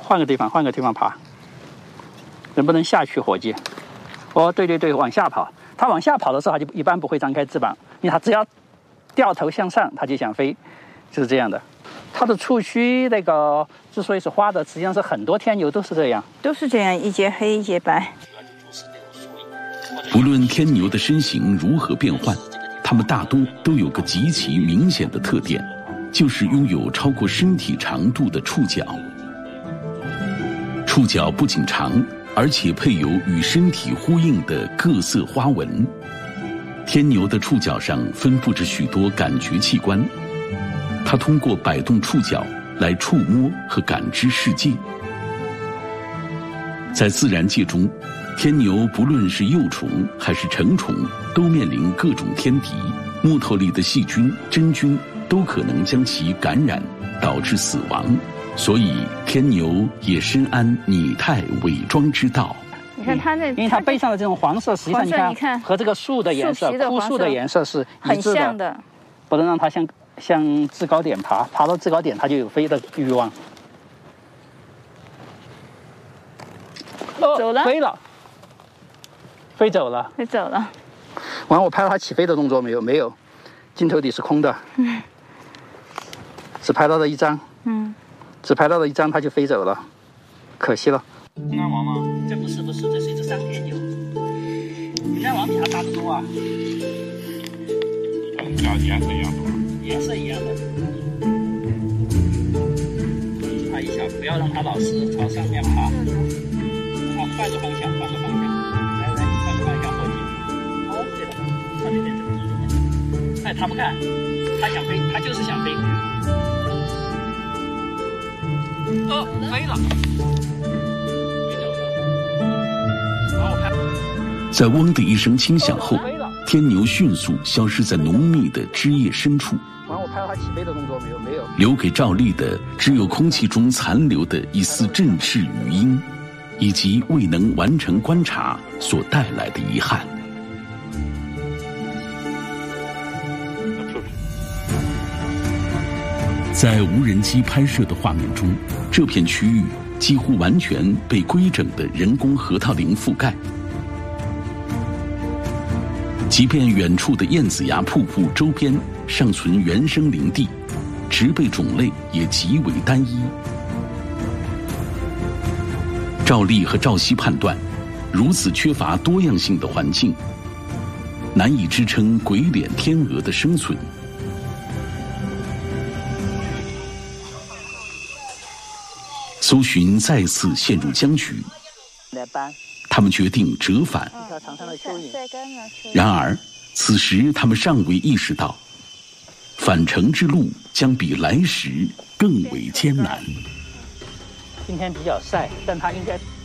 换个地方爬，能不能下去火鸡？哦，对，往下跑。它往下跑的时候，它就一般不会张开翅膀，因为它只要掉头向上，它就想飞，就是这样的。它的触须那个之所以是花的，实际上是很多天牛都是这样， 一节黑一节白。 不论天牛的身形如何变换，它们大多都有个极其明显的特点，就是拥有超过身体长度的触角。触角不仅长，而且配有与身体呼应的各色花纹。天牛的触角上分布着许多感觉器官，它通过摆动触角来触摸和感知世界。在自然界中，天牛不论是幼虫还是成虫，都面临各种天敌，木头里的细菌、真菌都可能将其感染，导致死亡。所以天牛也深谙拟态伪装之道。 你看它那， 因为它背上的这种黄色，实际上你看和这个树的颜色、枯树的颜色是一致的，不能让它向制高点爬到制高点，它就有飞的欲望。 走了， 飞走了。完，我拍到它起飞的动作没有？没有，镜头底是空的。只拍到了一张。只拍到了一张，它就飞走了，可惜了。金刚王吗？这不是，这是一只山天牛。金刚王比它大得多啊。颜色一样的。它一下，不要让它老是朝上面爬。换个方向。来，换个方向过去。哦，对了，它那边这个。哎，它不看，它想飞，它就是想飞。飞了。 在嗡的一声轻响后，天牛迅速消失在浓密的枝叶深处。 我拍到它起飞的动作没有？ 留给赵丽的只有空气中残留的一丝振翅余音，以及未能完成观察所带来的遗憾。在无人机拍摄的画面中，这片区域几乎完全被规整的人工核桃林覆盖。即便远处的燕子崖瀑布周边尚存原生林地，植被种类也极为单一。赵丽和赵熙判断，如此缺乏多样性的环境，难以支撑鬼脸天鹅的生存。搜寻再次陷入僵局，他们决定折返。然而，此时他们尚未意识到，返程之路将比来时更为艰难。 今天比较晒，但它应该